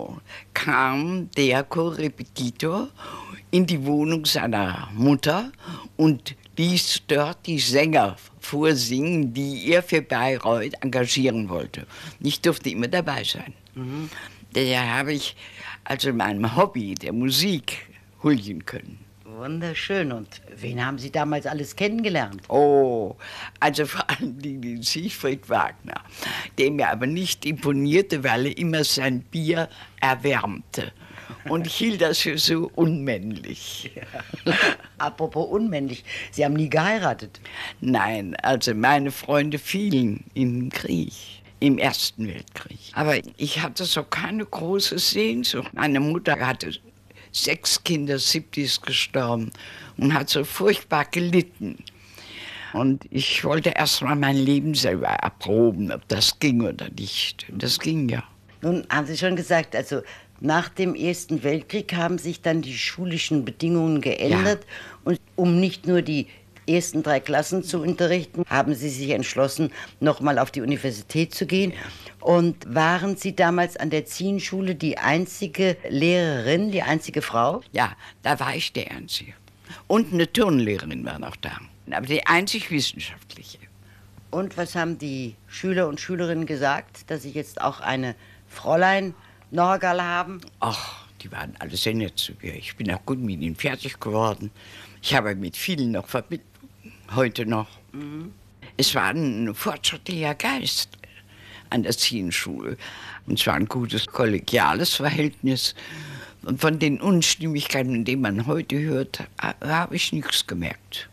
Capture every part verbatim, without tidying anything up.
Genau, kam der Korrepetitor in die Wohnung seiner Mutter und ließ dort die Sänger vorsingen, die er für Bayreuth engagieren wollte. Ich durfte immer dabei sein. Mhm. Da habe ich also meinem Hobby der Musik huldigen können. Wunderschön. Und wen haben Sie damals alles kennengelernt? Oh, also vor allem den Siegfried Wagner, der mir aber nicht imponierte, weil er immer sein Bier erwärmte. Und ich hielt das für so unmännlich. Ja. Apropos unmännlich, Sie haben nie geheiratet? Nein, also meine Freunde fielen im Krieg, im Ersten Weltkrieg. Aber ich hatte so keine große Sehnsucht. Meine Mutter hatte sechs Kinder, siebte ist gestorben und hat so furchtbar gelitten. Und ich wollte erst mal mein Leben selber erproben, ob das ging oder nicht. Das ging ja. Nun haben Sie schon gesagt, also nach dem Ersten Weltkrieg haben sich dann die schulischen Bedingungen geändert. Ja. Und um nicht nur die ersten drei Klassen zu unterrichten, haben Sie sich entschlossen, nochmal auf die Universität zu gehen. Und waren Sie damals an der Ziehlenschule die einzige Lehrerin, die einzige Frau? Ja, da war ich die Einzige. Und eine Turnlehrerin war noch da, aber die einzig wissenschaftliche. Und was haben die Schüler und Schülerinnen gesagt, dass Sie jetzt auch eine Fräulein Norgal haben? Ach, die waren alle sehr nett zu mir. Ich bin auch gut mit ihnen fertig geworden. Ich habe mit vielen noch vermittelt, heute noch. Mhm. Es war ein fortschrittlicher Geist an der Ziehlenschule. Und es war ein gutes kollegiales Verhältnis. Und von den Unstimmigkeiten, die man heute hört, habe ich nichts gemerkt.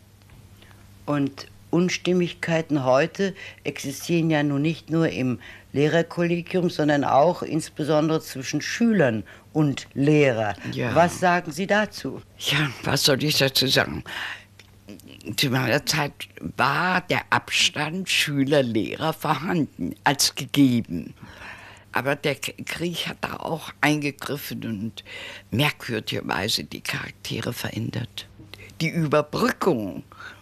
Und Unstimmigkeiten heute existieren ja nun nicht nur im Lehrerkollegium, sondern auch insbesondere zwischen Schülern und Lehrer. Ja. Was sagen Sie dazu? Ja, was soll ich dazu sagen? Zu meiner Zeit war der Abstand Schüler-Lehrer vorhanden, als gegeben. Aber der Krieg hat da auch eingegriffen und merkwürdigerweise die Charaktere verändert. Die Überbrückung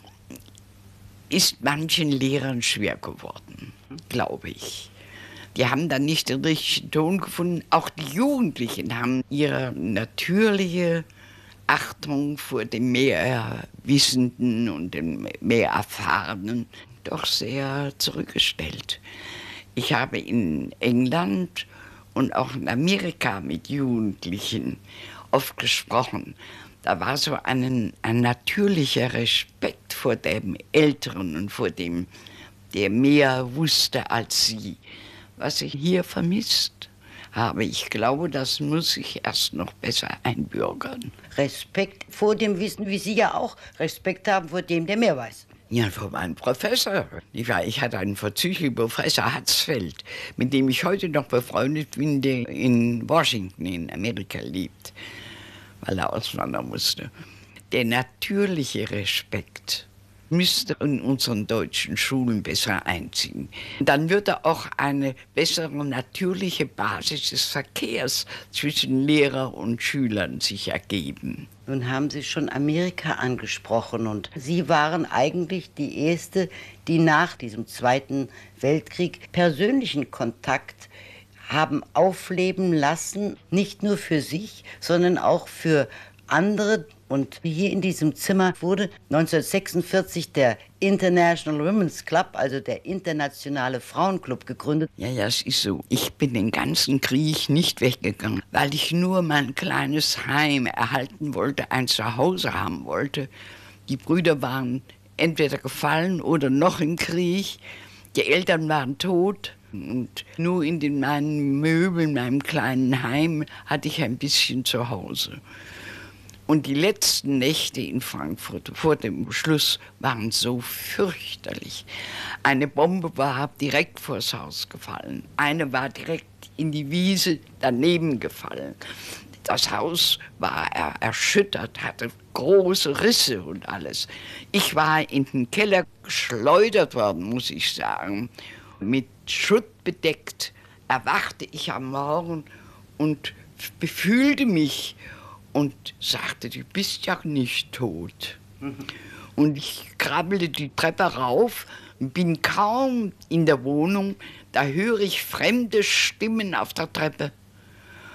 ist manchen Lehrern schwer geworden, glaube ich. Die haben dann nicht den richtigen Ton gefunden. Auch die Jugendlichen haben ihre natürliche Achtung vor dem mehr Wissenden und dem mehr Erfahrenen doch sehr zurückgestellt. Ich habe in England und auch in Amerika mit Jugendlichen oft gesprochen. Da war so ein, ein natürlicher Respekt vor dem Älteren und vor dem, der mehr wusste als sie. Was ich hier vermisst habe, ich glaube, das muss ich erst noch besser einbürgern. Respekt vor dem Wissen, wie Sie ja auch Respekt haben vor dem, der mehr weiß. Ja, vor meinem Professor. Ich, war, ich hatte einen vorzüglichen Professor Hatzfeld, mit dem ich heute noch befreundet bin, der in Washington in Amerika lebt, weil er auswandern musste. Der natürliche Respekt müsste in unseren deutschen Schulen besser einziehen. Dann würde auch eine bessere natürliche Basis des Verkehrs zwischen Lehrer und Schülern sich ergeben. Nun haben Sie schon Amerika angesprochen und Sie waren eigentlich die Erste, die nach diesem Zweiten Weltkrieg persönlichen Kontakt haben aufleben lassen, nicht nur für sich, sondern auch für andere. Und hier in diesem Zimmer wurde neunzehnhundertsechsundvierzig der International Women's Club, also der internationale Frauenclub, gegründet. Ja, ja, es ist so. Ich bin den ganzen Krieg nicht weggegangen, weil ich nur mein kleines Heim erhalten wollte, ein Zuhause haben wollte. Die Brüder waren entweder gefallen oder noch im Krieg. Die Eltern waren tot. Und nur in den, meinen Möbeln, meinem kleinen Heim, hatte ich ein bisschen Zuhause. Und die letzten Nächte in Frankfurt vor dem Schluss waren so fürchterlich. Eine Bombe war direkt vors Haus gefallen. Eine war direkt in die Wiese daneben gefallen. Das Haus war er erschüttert, hatte große Risse und alles. Ich war in den Keller geschleudert worden, muss ich sagen. Mit Schutt bedeckt erwachte ich am Morgen und befühlte mich und sagte, du bist ja nicht tot. Mhm. Und ich krabbelte die Treppe rauf, bin kaum in der Wohnung, da höre ich fremde Stimmen auf der Treppe.